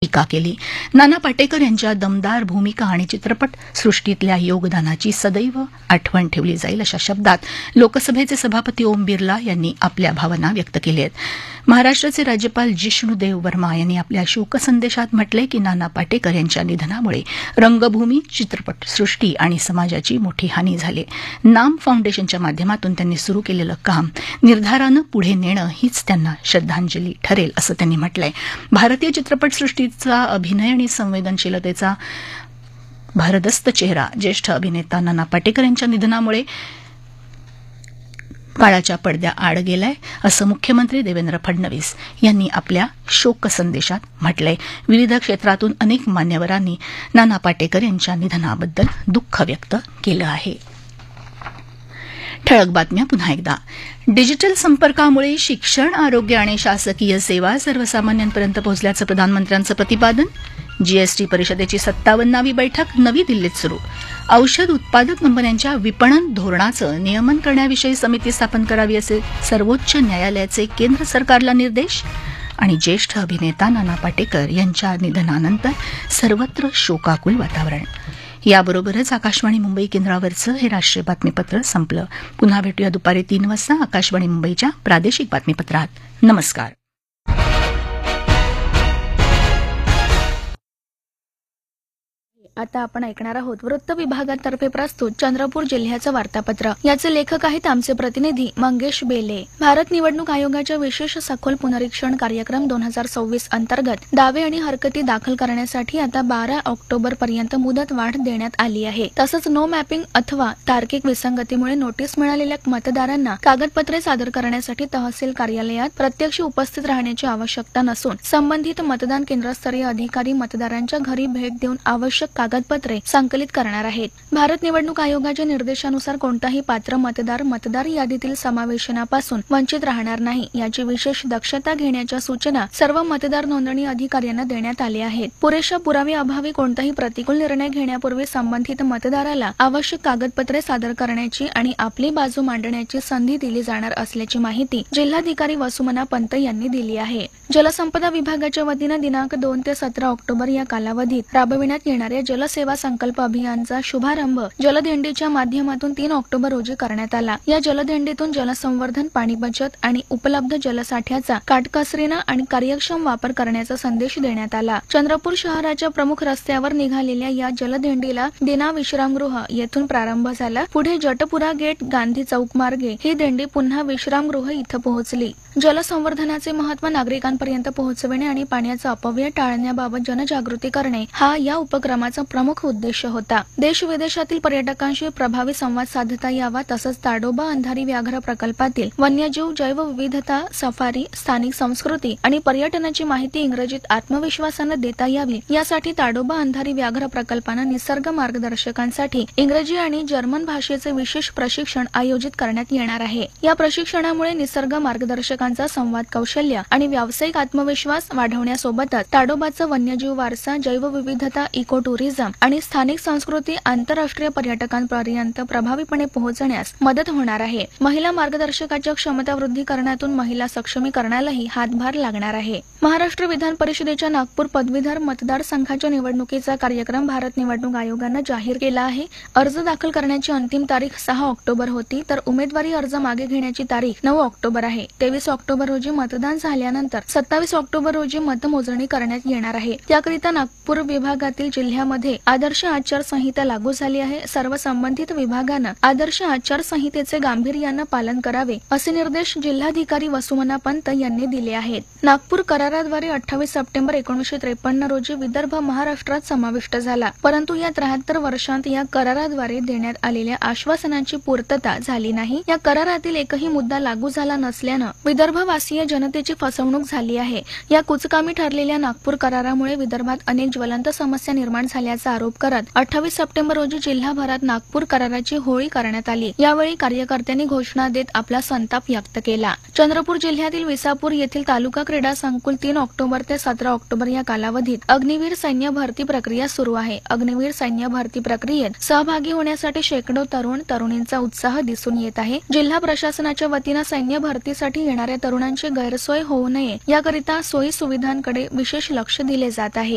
टीका केली. नाना पाटेकर यांच्या दमदार भूमिका आणि चित्रपट सृष्टीतल्या योगदानाची सदैव आठवण ठेवली जाईल अशा शब्दात लोकसभेचे सभापती ओम बिर्ला यांनी आपल्या भावना व्यक्त केल्या आहेत. महाराष्ट्राचे राज्यपाल जिष्णुदेव वर्मा यांनी आपल्या शोकसंदेशात म्हटले की नाना पाटेकर यांच्या निधनामुळे रंगभूमी, चित्रपटसृष्टी आणि समाजाची मोठी हानी झाली. नाम फाउंडेशनच्या माध्यमातून त्यांनी सुरू केलेलं काम निर्धारानं पुढे नेणं हीच त्यांना श्रद्धांजली ठरेल असं त्यांनी म्हटलंय. भारतीय चित्रपटसृष्टीचा अभिनय आणि संवेदनशीलतेचा भारदस्त चेहरा ज्येष्ठ अभिनेता नाना पाटेकर यांच्या निधनामुळे काळाच्या पडद्या आड गेलाय असं मुख्यमंत्री देवेंद्र फडणवीस यांनी आपल्या शोकसंदेशात म्हटलंय. विविध क्षेत्रातून अनेक मान्यवरांनी नाना पाटेकर यांच्या निधनाबद्दल दुःख व्यक्त केलं आहे. ठळक बातम्या पुन्हा एकदा. डिजिटल संपर्कामुळे शिक्षण, आरोग्य आणि शासकीय सेवा सर्वसामान्यांपर्यंत पोहोचल्याचं प्रधानमंत्र्यांचं प्रतिपादन. जीएसटी परिषदेची 57वी बैठक नवी दिल्लीत सुरू. औषध उत्पादक कंपन्यांच्या विपणन धोरणाचं नियमन करण्याविषयी समिती स्थापन करावी असे सर्वोच्च न्यायालयाचे केंद्र सरकारला निर्देश. आणि ज्येष्ठ अभिनेता नाना पाटेकर यांच्या निधनानंतर सर्वत्र शोकाकुल वातावरण. याबरोबरच आकाशवाणी मुंबई केंद्रावरचं हे राष्ट्रीय बातमीपत्र संपलं. पुन्हा भेटूया दुपारी 3 वाजता आकाशवाणी मुंबईच्या प्रादेशिक बातमीपत्रात. नमस्कार. आता आपण ऐकणार आहोत वृत्त विभागातर्फे प्रस्तुत चंद्रपूर जिल्ह्याचं वार्तापत्र. याचे लेखक आहेत आमचे प्रतिनिधी मंगेश बेले. भारत निवडणूक आयोगाच्या विशेष सखोल पुनरीक्षण कार्यक्रम 2026 अंतर्गत दावे आणि हरकती दाखल करण्यासाठी आता 12 ऑक्टोबर पर्यंत मुदत वाढ देण्यात आली आहे. तसंच नो मॅपिंग अथवा तार्किक विसंगतीमुळे नोटीस मिळालेल्या मतदारांना कागदपत्रे सादर करण्यासाठी तहसील कार्यालयात प्रत्यक्ष उपस्थित राहण्याची आवश्यकता नसून संबंधित मतदान केंद्रस्तरीय अधिकारी मतदारांच्या घरी भेट देऊन आवश्यक कागदपत्रे संकलित करणार आहेत. भारत निवडणूक आयोगाच्या निर्देशानुसार कोणताही पात्र मतदार यादीतील समावेशनापासून वंचित राहणार नाही याची विशेष दक्षता घेण्याच्या सूचना सर्व मतदार नोंदणी अधिकाऱ्यांना देण्यात आल्या आहेत. पुरेशा पुराव्याअभावी कोणताही प्रतिकूल निर्णय घेण्यापूर्वी संबंधित मतदाराला आवश्यक कागदपत्रे सादर करण्याची आणि आपली बाजू मांडण्याची संधी दिली जाणार असल्याची माहिती जिल्हाधिकारी वसुमना पंत यांनी दिली आहे. जलसंपदा विभागाच्या वतीनं दिनांक 2 ते 17 ऑक्टोबर या कालावधीत राबविण्यात येणाऱ्या जलसेवा संकल्प अभियानचा शुभारंभ जलदिंडीच्या माध्यमातून 3 ऑक्टोबर रोजी करण्यात आला. या जलदिंडीतून जलसंवर्धन, पाणी बचत आणि उपलब्ध जलसाठ्याचा काटकसरीनं आणि कार्यक्षम वापर करण्याचा संदेश देण्यात आला. चंद्रपूर शहराच्या प्रमुख रस्त्यावर निघालेल्या या जलदिंडीला दिना विश्रामगृह येथून प्रारंभ झाला. पुढे जटपुरा गेट, गांधी चौक मार्गे ही दिंडी पुन्हा विश्रामगृह इथं पोहोचली. जलसंवर्धनाचे महत्त्व नागरिकांपर्यंत पोहोचविणे आणि पाण्याचा अपव्यय टाळण्याबाबत जनजागृती करणे हा या उपक्रमाचा प्रमुख उद्देश होता. देश विदेशातील पर्यटकांशी प्रभावी संवाद साधता यावा तसंच ताडोबा अंधारी व्याघ्र प्रकल्पातील वन्यजीव, जैवविविधता, सफारी, स्थानिक संस्कृती आणि पर्यटनाची माहिती इंग्रजीत आत्मविश्वासानं देता यावी यासाठी ताडोबा अंधारी व्याघ्र प्रकल्पानं निसर्ग मार्गदर्शकांसाठी इंग्रजी आणि जर्मन भाषेचे विशेष प्रशिक्षण आयोजित करण्यात येणार आहे. या प्रशिक्षणामुळे निसर्ग मार्गदर्शकांचा संवाद कौशल्य आणि व्यावसायिक आत्मविश्वास वाढवण्यासोबतच ताडोबाचा वन्यजीव वारसा, जैवविविधता, इको टुरिझम आणि स्थानिक संस्कृती आंतरराष्ट्रीय पर्यटकांपर्यंत प्रभावीपणे पोहोचण्यास मदत होणार आहे. महिला मार्गदर्शकाच्या क्षमता वृद्धीकरणातून महिला सक्षमीकरणालाही हातभार लागणार आहे. महाराष्ट्र विधान परिषदेच्या नागपूर पदवीधर मतदारसंघाच्या निवडणुकीचा कार्यक्रम भारत निवडणूक आयोगानं जाहीर केला आहे. अर्ज दाखल करण्याची अंतिम तारीख 6 ऑक्टोबर होती तर उमेदवारी अर्ज मागे घेण्याची तारीख 9 ऑक्टोबर आहे. 23 ऑक्टोबर रोजी मतदान झाल्यानंतर 27 ऑक्टोबर रोजी मतमोजणी करण्यात येणार आहे. त्याकरिता नागपूर विभागातील जिल्ह्यामध्ये आदर्श आचारसंहिता लागू झाली आहे. सर्व संबंधित विभागानं आदर्श आचारसंहितेचे गांभीर्यानं पालन करावे असे निर्देश जिल्हाधिकारी वसुमना पंत यांनी दिले आहेत. नागपूर कराराद्वारे 28 सप्टेंबर 1953 रोजी विदर्भ महाराष्ट्रात समाविष्ट झाला. परंतु या 73 वर्षांत या कराराद्वारे देण्यात आलेल्या आश्वासनांची पूर्तता झाली नाही. या करारातील एकही मुद्दा लागू झाला नसल्यानं विदर्भवासीय जनतेची फसवणूक झाली आहे. या कुचकामी ठरलेल्या नागपूर करारामुळे विदर्भात अनेक ज्वलंत समस्या निर्माण झाल्याचा आरोप करत 28 सप्टेंबर रोजी जिल्हाभरात नागपूर कराराची होळी करण्यात आली. यावेळी कार्यकर्त्यांनी घोषणा देत आपला संताप व्यक्त केला. चंद्रपूर जिल्ह्यातील विसापूर येथील तालुका क्रीडा संकुल 3 ऑक्टोबर ते 17 ऑक्टोबर या कालावधीत अग्निवीर सैन्य भरती प्रक्रिया सुरू आहे. अग्निवीर सैन्य भरती प्रक्रियेत सहभागी होण्यासाठी शेकडो तरुणींचा उत्साह दिसून येत आहे. जिल्हा प्रशासनाच्या वतीनं सैन्य भरतीसाठी येणाऱ्या तरुणांची गैरसोय होऊ नये याकरिता सोयी सुविधांकडे विशेष लक्ष दिले जात आहे.